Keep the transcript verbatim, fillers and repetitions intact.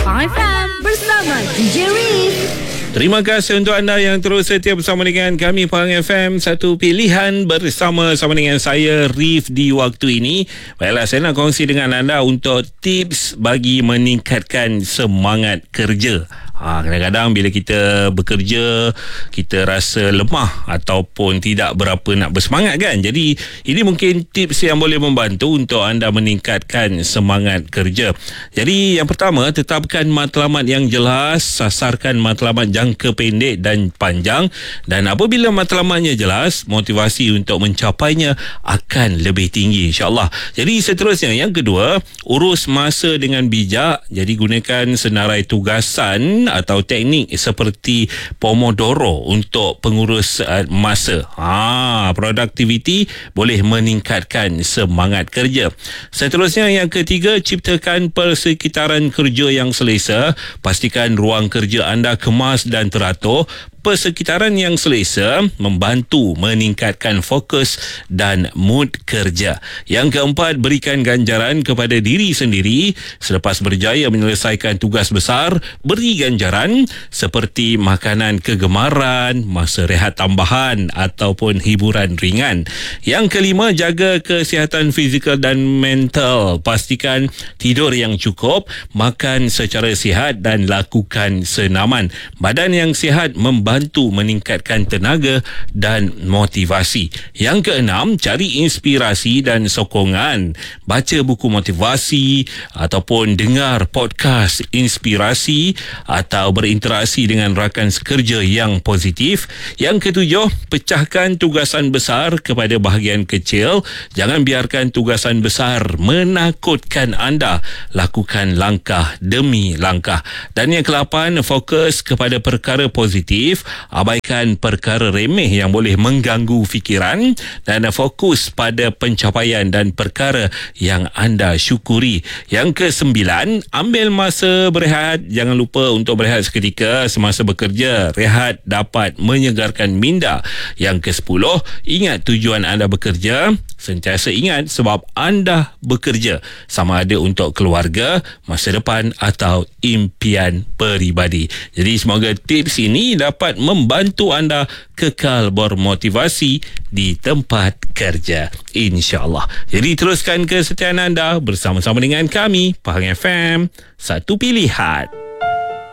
Pahang F M bersama D J Reef. Terima kasih untuk anda yang terus setia bersama dengan kami Pahang F M. Satu pilihan bersama sama dengan saya Reef di waktu ini. Baiklah, saya nak kongsi dengan anda untuk tips bagi meningkatkan semangat kerja. Ha, kadang-kadang bila kita bekerja, kita rasa lemah ataupun tidak berapa nak bersemangat kan. Jadi ini mungkin tips yang boleh membantu untuk anda meningkatkan semangat kerja. Jadi yang pertama, tetapkan matlamat yang jelas, sasarkan matlamat jangka pendek dan panjang, dan apabila matlamatnya jelas, motivasi untuk mencapainya akan lebih tinggi, insyaAllah. Jadi seterusnya, yang kedua, urus masa dengan bijak. Jadi gunakan senarai tugasan atau teknik seperti Pomodoro untuk pengurus uh, masa. Ha, productivity boleh meningkatkan semangat kerja. Seterusnya, yang ketiga, ciptakan persekitaran kerja yang selesa. Pastikan ruang kerja anda kemas dan teratur. Persekitaran yang selesa membantu meningkatkan fokus dan mood kerja. Yang keempat, berikan ganjaran kepada diri sendiri. Selepas berjaya menyelesaikan tugas besar, beri ganjaran seperti makanan kegemaran, masa rehat tambahan ataupun hiburan ringan. Yang kelima, jaga kesihatan fizikal dan mental. Pastikan tidur yang cukup, makan secara sihat dan lakukan senaman. Badan yang sihat membantu bantu meningkatkan tenaga dan motivasi. Yang keenam, cari inspirasi dan sokongan. Baca buku motivasi ataupun dengar podcast inspirasi atau berinteraksi dengan rakan sekerja yang positif. Yang ketujuh, pecahkan tugasan besar kepada bahagian kecil. Jangan biarkan tugasan besar menakutkan anda. Lakukan langkah demi langkah. Dan yang kelapan, fokus kepada perkara positif. Abaikan perkara remeh yang boleh mengganggu fikiran dan fokus pada pencapaian dan perkara yang anda syukuri. Yang kesembilan, ambil masa berehat. Jangan lupa untuk berehat seketika semasa bekerja. Rehat dapat menyegarkan minda. Yang kesepuluh, ingat tujuan anda bekerja. Sentiasa ingat sebab anda bekerja, sama ada untuk keluarga, masa depan atau impian peribadi. Jadi semoga tips ini dapat membantu anda kekal bermotivasi di tempat kerja, insya-Allah. Jadi teruskan kesetiaan anda bersama-sama dengan kami Pahang F M, satu pilihan.